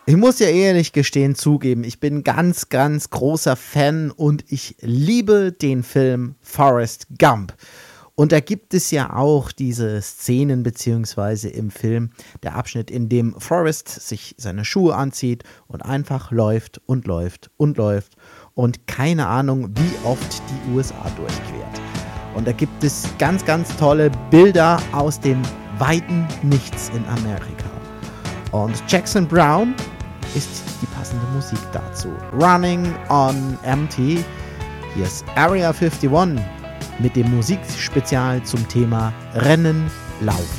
Ich muss ja ehrlich gestehen zugeben, ich bin ganz, ganz großer Fan und ich liebe den Film Forrest Gump. Und da gibt es ja auch diese Szenen beziehungsweise im Film der Abschnitt, in dem Forrest sich seine Schuhe anzieht und einfach läuft und läuft und läuft und keine Ahnung, wie oft die USA durchquert. Und da gibt es ganz, ganz tolle Bilder aus dem weiten Nichts in Amerika. Und Jackson Browne ist die passende Musik dazu. Running on Empty. Hier ist Area 51 mit dem Musikspezial zum Thema Rennen, Laufen.